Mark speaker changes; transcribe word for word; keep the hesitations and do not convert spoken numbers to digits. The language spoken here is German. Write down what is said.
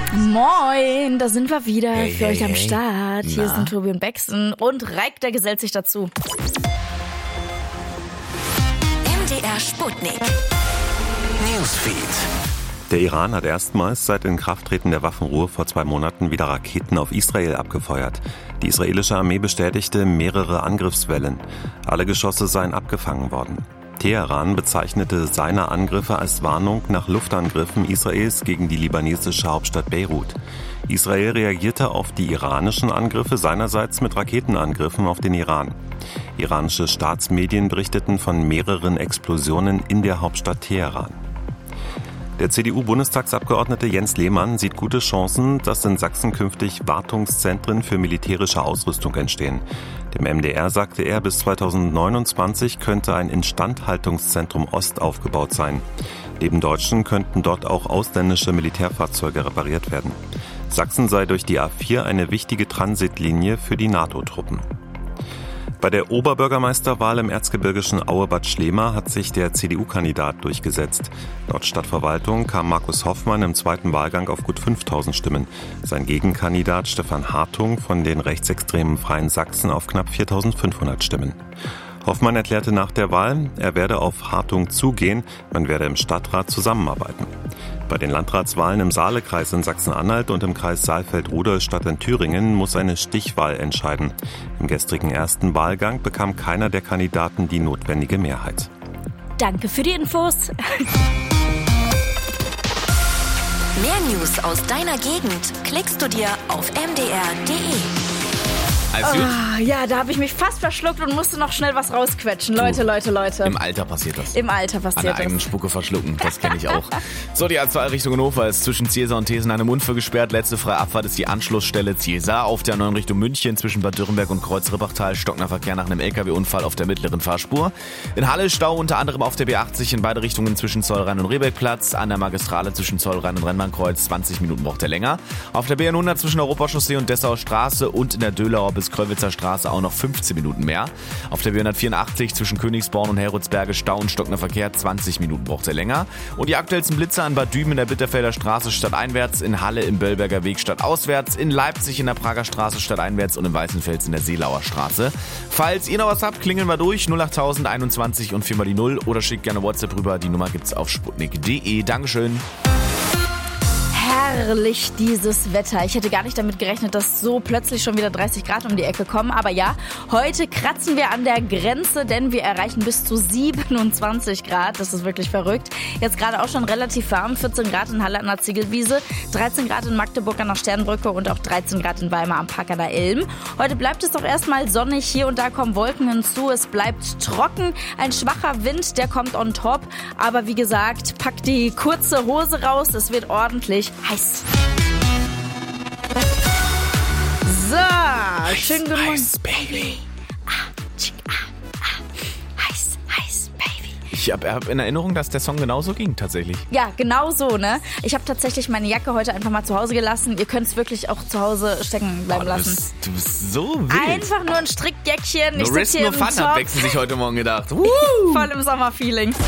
Speaker 1: Moin, da sind wir wieder
Speaker 2: Hey,
Speaker 1: für
Speaker 2: hey,
Speaker 1: euch am
Speaker 2: hey.
Speaker 1: Start. Hier
Speaker 2: Na?
Speaker 1: sind Tobi und Bexen und Reik, der gesellt sich dazu.
Speaker 3: M D R Sputnik.
Speaker 2: Newsfeed.
Speaker 4: Der Iran hat erstmals seit Inkrafttreten der Waffenruhe vor zwei Monaten wieder Raketen auf Israel abgefeuert. Die israelische Armee bestätigte mehrere Angriffswellen. Alle Geschosse seien abgefangen worden. Teheran bezeichnete seine Angriffe als Warnung nach Luftangriffen Israels gegen die libanesische Hauptstadt Beirut. Israel reagierte auf die iranischen Angriffe seinerseits mit Raketenangriffen auf den Iran. Iranische Staatsmedien berichteten von mehreren Explosionen in der Hauptstadt Teheran. Der C D U-Bundestagsabgeordnete Jens Lehmann sieht gute Chancen, dass in Sachsen künftig Wartungszentren für militärische Ausrüstung entstehen. Dem M D R sagte er, bis zweitausendneunundzwanzig könnte ein Instandhaltungszentrum Ost aufgebaut sein. Neben Deutschen könnten dort auch ausländische Militärfahrzeuge repariert werden. Sachsen sei durch die A vier eine wichtige Transitlinie für die NATO-Truppen. Bei der Oberbürgermeisterwahl im erzgebirgischen Aue-Bad Schlema hat sich der C D U-Kandidat durchgesetzt. Laut Stadtverwaltung kam Markus Hoffmann im zweiten Wahlgang auf gut fünftausend Stimmen. Sein Gegenkandidat Stefan Hartung von den rechtsextremen Freien Sachsen auf knapp viertausendfünfhundert Stimmen. Hoffmann erklärte nach der Wahl, er werde auf Hartung zugehen, man werde im Stadtrat zusammenarbeiten. Bei den Landratswahlen im Saalekreis in Sachsen-Anhalt und im Kreis Saalfeld-Rudolstadt in Thüringen muss eine Stichwahl entscheiden. Im gestrigen ersten Wahlgang bekam keiner der Kandidaten die notwendige Mehrheit.
Speaker 1: Danke für die Infos.
Speaker 3: Mehr News aus deiner Gegend klickst du dir auf m d r punkt d e.
Speaker 2: Alles gut?
Speaker 1: Ah, ja, da habe ich mich fast verschluckt und musste noch schnell was rausquetschen. Leute, Leute, Leute.
Speaker 2: Im Alter passiert das.
Speaker 1: Im Alter
Speaker 2: An der
Speaker 1: passiert
Speaker 2: eigenen
Speaker 1: das.
Speaker 2: Spucke verschlucken, das kenne ich auch. So, die A zwei Richtung Hannover ist zwischen Ziesar und Thesen eine Mund für gesperrt. Letzte freie Abfahrt ist die Anschlussstelle Ziesar. Auf der neuen Richtung München zwischen Bad Dürrenberg und Kreuz-Rippachtal stockender Verkehr nach einem L K W-Unfall auf der mittleren Fahrspur. In Halle Stau unter anderem auf der B achtzig in beide Richtungen zwischen Zollrhein und Rehbeckplatz. An der Magistrale zwischen Zollrhein und Rennbahnkreuz zwanzig Minuten braucht er länger. Auf der B hundert zwischen Europachaussee und Dessauer Straße und in der Döhlauer bis Kröllwitzer Straße auch noch fünfzehn Minuten mehr. Auf der B hundertvierundachtzig zwischen Königsborn und Heroldsberge Stau und stockender Verkehr, zwanzig Minuten braucht er länger. Und die aktuellsten Blitzer an Bad Düben in der Bitterfelder Straße stadteinwärts, in Halle im Böllberger Weg stadtauswärts, in Leipzig in der Prager Straße stadteinwärts und in Weißenfels in der Seelauer Straße. Falls ihr noch was habt, klingeln wir durch null achttausend einundzwanzig und vier mal die null oder schickt gerne WhatsApp rüber. Die Nummer gibt's auf sputnik punkt d e. Dankeschön.
Speaker 1: Herrlich dieses Wetter. Ich hätte gar nicht damit gerechnet, dass so plötzlich schon wieder dreißig Grad um die Ecke kommen. Aber ja, heute kratzen wir an der Grenze, denn wir erreichen bis zu siebenundzwanzig Grad. Das ist wirklich verrückt. Jetzt gerade auch schon relativ warm. vierzehn Grad in Halle an der Ziegelwiese, dreizehn Grad in Magdeburg an der Sternbrücke und auch dreizehn Grad in Weimar am Park an der Ilm. Heute bleibt es doch erstmal sonnig. Hier und da kommen Wolken hinzu. Es bleibt trocken. Ein schwacher Wind, der kommt on top. Aber wie gesagt, packt die kurze Hose raus. Es wird ordentlich heiß. So, schönen guten Morgen.
Speaker 2: Heiß, Baby.
Speaker 1: Heiß, heiß, Baby.
Speaker 2: Ich habe hab in Erinnerung, dass der Song genauso ging, tatsächlich.
Speaker 1: Ja, genau so, ne? Ich habe tatsächlich meine Jacke heute einfach mal zu Hause gelassen. Ihr könnt es wirklich auch zu Hause stecken bleiben
Speaker 2: Oh, du,
Speaker 1: lassen.
Speaker 2: bist, du bist so wild.
Speaker 1: Einfach nur ein Strickjäckchen.
Speaker 2: No
Speaker 1: Ich
Speaker 2: risk,
Speaker 1: sitze hier
Speaker 2: no
Speaker 1: im
Speaker 2: fun, hat
Speaker 1: Top,
Speaker 2: Bexen sich heute Morgen gedacht. Uh.
Speaker 1: voll im Sommerfeeling.